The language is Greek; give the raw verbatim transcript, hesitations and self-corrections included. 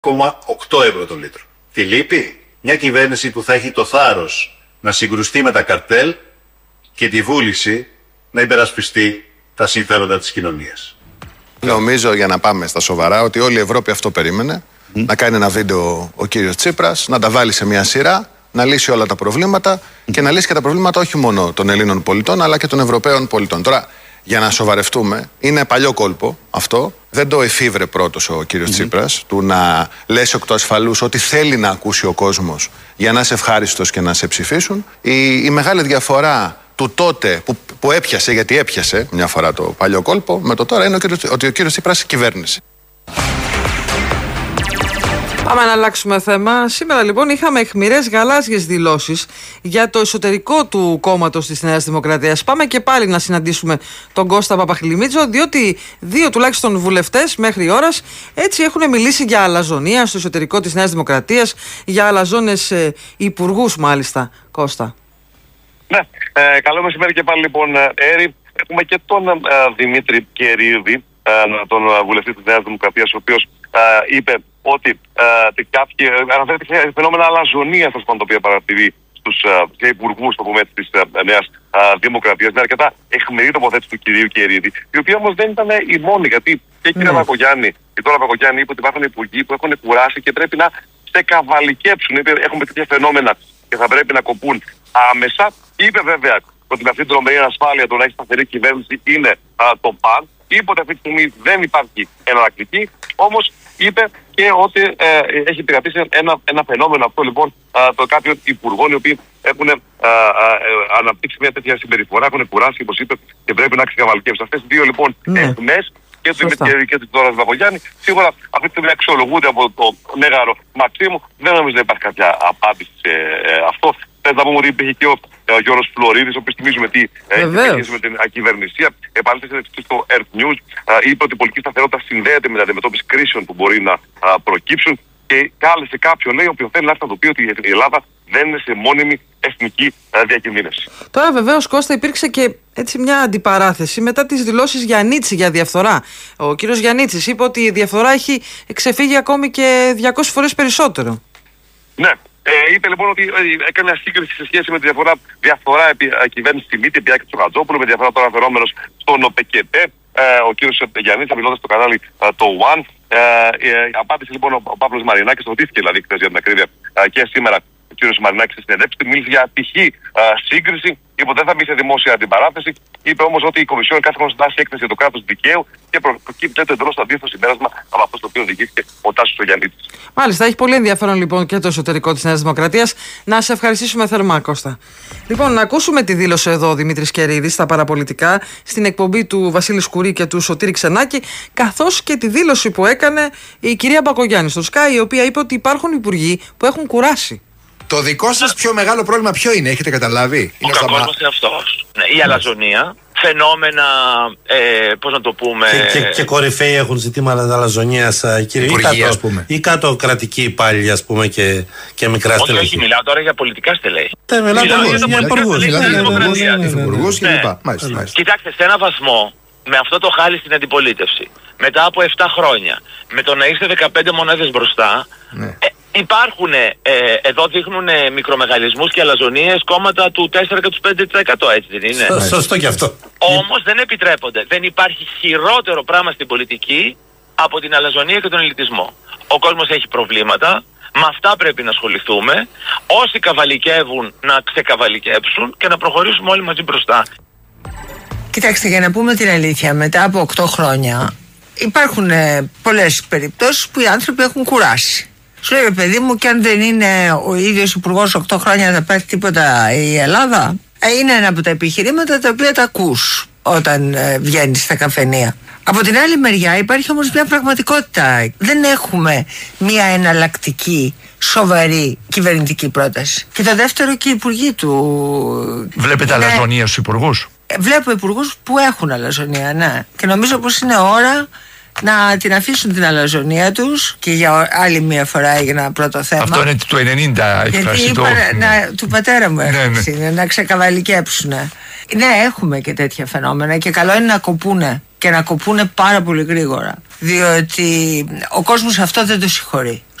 κόμμα οκτώ ευρώ το λίτρο. Τι λείπει? Μια κυβέρνηση που θα έχει το θάρρος να συγκρουστεί με τα καρτέλ και τη βούληση να υπερασπιστεί τα συμφέροντα της κοινωνίας. Νομίζω, για να πάμε στα σοβαρά, ότι όλη η Ευρώπη αυτό περίμενε. Mm. Να κάνει ένα βίντεο ο κύριος Τσίπρας, να τα βάλει σε μια σειρά, να λύσει όλα τα προβλήματα mm. και να λύσει και τα προβλήματα όχι μόνο των Ελλήνων πολιτών αλλά και των Ευρωπαίων πολιτών. Τώρα, για να σοβαρευτούμε, είναι παλιό κόλπο αυτό. Δεν το εφήβρε πρώτος ο κύριος mm-hmm. Τσίπρας, του να λες εκ του ασφαλούς ότι θέλει να ακούσει ο κόσμος για να είσαι ευχάριστος και να σε ψηφίσουν. Η, η μεγάλη διαφορά του τότε που, που έπιασε, γιατί έπιασε μια φορά το παλιό κόλπο, με το τώρα είναι ο κύριος, ότι ο κύριος Τσίπρας κυβέρνησε. Πάμε να αλλάξουμε θέμα. Σήμερα λοιπόν είχαμε αιχμηρές γαλάζιες δηλώσεις για το εσωτερικό του κόμματος της Νέας Δημοκρατίας. Πάμε και πάλι να συναντήσουμε τον Κώστα Παπαχλημίτζο, διότι δύο τουλάχιστον βουλευτές μέχρι ώρας έτσι έχουν μιλήσει για αλαζονία στο εσωτερικό της Νέας Δημοκρατίας, για αλαζόνες ε, υπουργούς μάλιστα. Κώστα. Ναι, ε, καλό μεσημέρι και πάλι λοιπόν, Έρη. Έχουμε και τον ε, Δημήτρη Κερίδη, ε, τον ε, βουλευτή της Νέας Δημοκρατίας, ο οποίος ε, είπε ότι ε, κάποιοι αναφέρεται σε φαινόμενα αλαζονίας, τα οποία παρατηρεί στους ε, υπουργούς της ε, Νέας ε, Δημοκρατίας. Με αρκετά αιχμηρή τοποθέτηση του κυρίου Κερίδη, η οποία όμως δεν ήταν η μόνη, γιατί και η κυρία Μπακογιάννη, η τώρα Μπακογιάννη είπε ότι υπάρχουν υπουργοί που έχουν κουράσει και πρέπει να στεκαβαλικέψουν. Έχουμε τέτοια φαινόμενα και θα πρέπει να κοπούν άμεσα. Είπε βέβαια ότι με αυτή την τρομερή ασφάλεια το να έχει σταθερή κυβέρνηση είναι α, το παν. Είπε ότι αυτή τη στιγμή δεν υπάρχει εναλλακτική. Όμως είπε και ότι ε, έχει επικρατήσει ένα, ένα φαινόμενο αυτό λοιπόν α, το κάποιων υπουργών οι οποίοι έχουν α, α, α, αναπτύξει μια τέτοια συμπεριφορά, έχουν κουράσει, όπως είπε, και πρέπει να ξεκαβαλικεύσουν. Αυτές δύο λοιπόν εχμές και του Δημήτρη και του Δόρας Μπακογιάννη σίγουρα αυτή τη στιγμή αξιολογούνται από το μέγαρο Μαξίμου. Δεν νομίζω να υπάρχει κάποια απάντηση σε ε, αυτό. Θες να πούμε ότι υπήρχε και ο, ο Γιώργος Φλωρίδης, ο οποίος θυμίζουμε τι έχει με την ακυβερνησία. Επαλήθευσε στο Earth News, α, είπε ότι η πολιτική σταθερότητα συνδέεται με την αντιμετώπιση κρίσεων που μπορεί να α, προκύψουν και κάλεσε κάποιον, λέει, ο οποίος θέλει να έρθει να το πει ότι η Ελλάδα δεν είναι σε μόνιμη εθνική α, διακινδύνευση. Τώρα βεβαίως, Κώστα, υπήρξε και έτσι μια αντιπαράθεση μετά τις δηλώσεις Γιαννίτση για διαφθορά. Ο κύριος Γιαννίτσης είπε ότι η διαφθορά έχει ξεφύγει ακόμη και διακόσιες φορές περισσότερο. Ναι. Ε, είπε λοιπόν ότι ε, έκανε μια σύγκριση σε σχέση με τη διαφορά, διαφορά επί ε, κυβέρνηση στη Μύτη, επί Άκη Τσοχατζόπουλου, με διαφορά τώρα φερόμενος στον ΟΠΕΚΕΤΕ. Ε, ο κύριος Γιαννίτης, μιλώντας στο κανάλι ε, το One. Ε, ε, απάντησε λοιπόν ο, ο Παύλος Μαρινάκης, ρωτήθηκε δηλαδή χθες για την ακρίβεια ε, και σήμερα ο κύριος Μαρινάκης στη συνεντεύξη, μίλησε για ατυχή ε, σύγκριση. Είπε ότι δεν θα μπει σε δημόσια αντιπαράθεση. Είπε όμως ότι η Κομισιόν κάθε χρόνο συντάσσει έκθεση για το κράτος δικαίου και προκύπτει το εντελώς αντίθετο συμπέρασμα από αυτό στο οποίο οδηγήθηκε ο Τάσος ο Γιαννίτης. Μάλιστα, έχει πολύ ενδιαφέρον λοιπόν και το εσωτερικό της Νέας Δημοκρατίας. Να σε ευχαριστήσουμε θερμά, Κώστα. Λοιπόν, να ακούσουμε τη δήλωση εδώ ο Δημήτρης Κερίδης στα παραπολιτικά, στην εκπομπή του Βασίλη Σκουρί και του Σωτήρη Ξενάκη, καθώς και τη δήλωση που έκανε η κυρία Μπακογιάννη στο Sky, η οποία είπε ότι υπάρχουν υπουργοί που έχουν κουράσει. Το δικό σας πιο μεγάλο πρόβλημα ποιο είναι, έχετε καταλάβει? Ο κακός μας είναι αυτός. Ναι, η αλαζονία, φαινόμενα, ε, πώς να το πούμε... Και, και, και κορυφαίοι έχουν ζητήματα αλαζονίας, κύριε, ή κάτω, ή κάτω κρατικοί υπάλληλοι, ας πούμε, και, και μικρά στελέχη. Όχι, όχι, μιλάω τώρα για πολιτικά στελέχη. Ναι, μιλάω για υπουργούς. Υπουργούς και λοιπά. Κοιτάξτε, σε ένα βαθμό, με αυτό το χάλι στην αντιπολίτευση, μετά από επτά χρόνια, με το να είστε δεκαπέντε μονάδες μπροστά, ναι. ε, υπάρχουν, ε, εδώ δείχνουν ε, μικρομεγαλισμούς και αλαζονίες κόμματα του τέσσερα και του πέντε τοις εκατό, έτσι δεν είναι? Σω, σωστό και αυτό. Όμως δεν επιτρέπονται. Δεν υπάρχει χειρότερο πράγμα στην πολιτική από την αλαζονία και τον ελιτισμό. Ο κόσμος έχει προβλήματα, με αυτά πρέπει να ασχοληθούμε. Όσοι καβαλικεύουν να ξεκαβαλικέψουν και να προχωρήσουμε όλοι μαζί μπροστά. Κοιτάξτε, για να πούμε την αλήθεια, μετά από οκτώ χρόνια υπάρχουν ε, πολλές περιπτώσεις που οι άνθρωποι έχουν κουράσει. Σου λέει, παιδί μου, και αν δεν είναι ο ίδιος υπουργός οκτώ χρόνια θα πάθει τίποτα η Ελλάδα. Ε, είναι ένα από τα επιχειρήματα τα οποία τα ακούς όταν ε, βγαίνεις στα καφενεία. Από την άλλη μεριά υπάρχει όμως μια πραγματικότητα. Δεν έχουμε μια εναλλακτική, σοβαρή κυβερνητική πρόταση. Και το δεύτερο, και οι υπουργοί του... Βλέπετε είναι... αλαζονία στους υπουργούς? Βλέπω υπουργούς που έχουν αλαζονία, ναι. Και νομίζω πως είναι ώρα να την αφήσουν την αλαζονία τους, και για άλλη μια φορά έγινε ένα πρώτο θέμα. Αυτό είναι του ενενήντα έκφραση το... να, του πατέρα μου έκφραση, ναι, ναι. να ξεκαβαλικέψουν. Ναι, έχουμε και τέτοια φαινόμενα και καλό είναι να κοπούνε. και να κοπούνε πάρα πολύ γρήγορα. Διότι ο κόσμος αυτό δεν το συγχωρεί.